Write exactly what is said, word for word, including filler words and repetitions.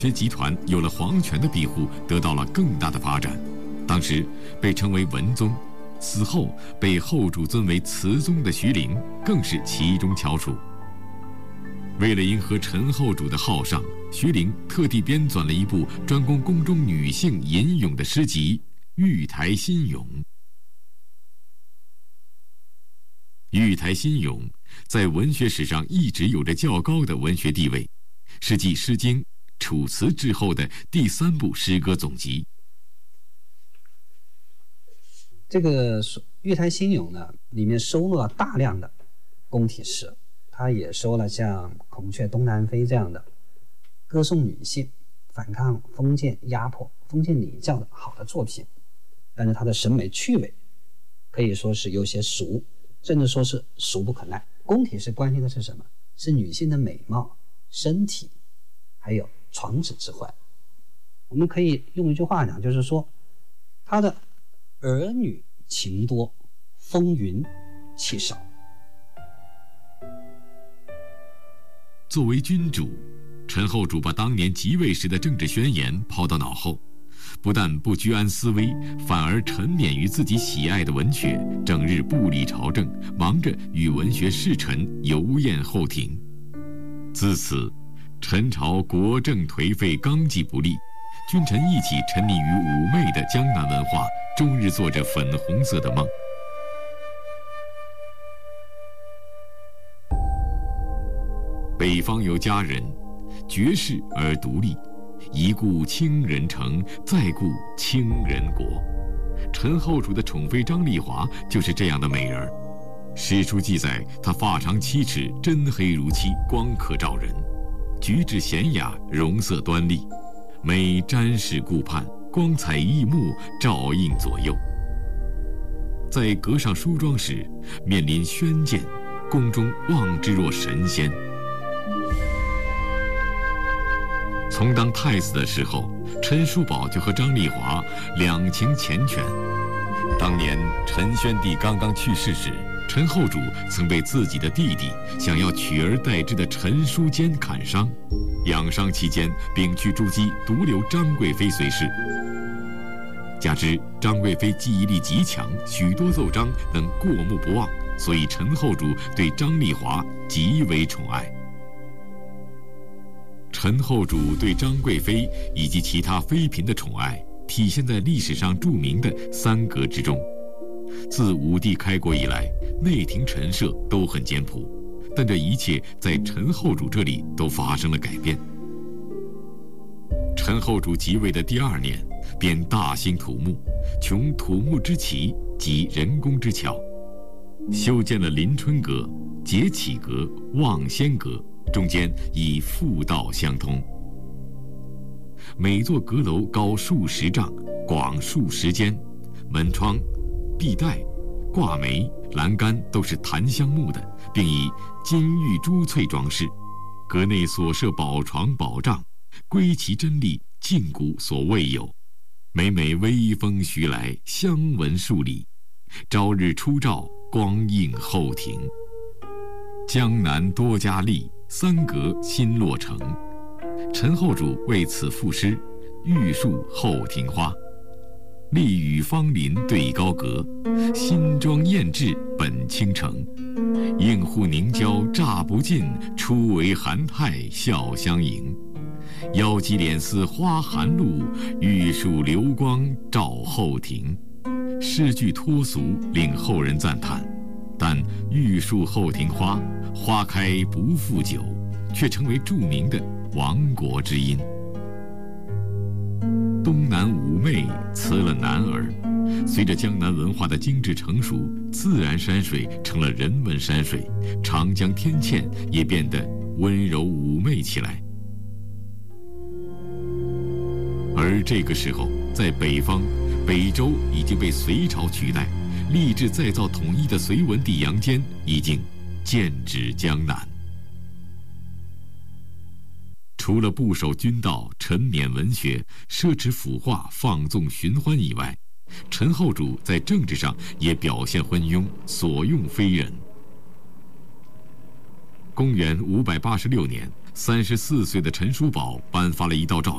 学集团有了皇权的庇护，得到了更大的发展。当时被称为文宗，死后被后主尊为慈宗的徐陵，更是其中翘楚。为了迎合陈后主的好上，徐陵特地编纂了一部专供宫中女性吟咏的诗集《玉台新咏》。《玉台新咏》在文学史上一直有着较高的文学地位，是继《诗经》《楚辞》之后的第三部诗歌总集。 这个《玉台新咏》呢，里面收录了大量的宫体诗，它也收了像《孔雀东南飞》这样的歌颂女性、反抗封建压迫、封建礼教的好的作品。但是它的审美趣味可以说是有些俗，甚至说是俗不可耐。宫体诗关心的是什么？是女性的美貌、身体，还有床笫之欢。我们可以用一句话讲，就是说他的儿女情多，风云气少。 作为君主，陈后主把当年即位时的政治宣言抛到脑后，不但不居安思危，反而沉湎于自己喜爱的文学，整日不理朝政，忙着与文学侍臣游宴后庭。自此，陈朝国政颓废，纲纪不立，君臣一起沉溺于妩媚的江南文化，终日做着粉红色的梦。北方有佳人，绝世而独立，一顾倾人城，再顾倾人国。陈后主的宠妃张丽华就是这样的美人。史书记载，她发长七尺，真黑如漆，光可照人，举止娴雅，容色端丽，美瞻视顾盼，光彩异目，照映左右。在阁上梳妆时，面临轩鉴，宫中望之若神仙。从当太子的时候，陈叔宝就和张丽华两情缱绻。当年陈宣帝刚刚去世时，陈后主曾被自己的弟弟想要取而代之的陈叔坚砍伤，养伤期间并去诸姬独留张贵妃随侍。加之张贵妃记忆力极强，许多奏章能过目不忘，所以陈后主对张丽华极为宠爱。陈后主对张贵妃以及其他妃嫔的宠爱，体现在历史上著名的三阁之中。自武帝开国以来，内廷陈设都很简朴，但这一切在陈后主这里都发生了改变。陈后主即位的第二年，便大兴土木，穷土木之奇及人工之巧，修建了临春阁、节启阁、望仙阁，中间以复道相通。每座阁楼高数十丈，广数十间，门窗、壁带、挂眉、栏杆都是檀香木的，并以金玉珠翠装饰。阁内所设宝床宝帐，归其真丽，近古所未有。每每微风徐来，香闻数里，朝日初照，光映后庭。江南多佳丽，三阁新落成。陈后主为此赋诗：玉树后庭花，丽宇芳林对高阁，新妆艳质本倾城。映户凝娇乍不尽，初为韩泰笑相迎。腰肌脸似花含露，玉树流光照后庭。诗句脱俗，令后人赞叹。但玉树后庭花，花开不复久，却成为著名的亡国之音。东南妩媚辞了男儿，随着江南文化的精致成熟，自然山水成了人文山水，长江天堑也变得温柔妩媚起来。而这个时候，在北方，北周已经被隋朝取代，立志再造统一的隋文帝杨坚已经剑指江南。除了不守君道、沉湎文学、奢侈腐化、放纵寻欢以外，陈后主在政治上也表现昏庸，所用非人。公元五百八十六年， 三十四岁的陈叔宝颁发了一道诏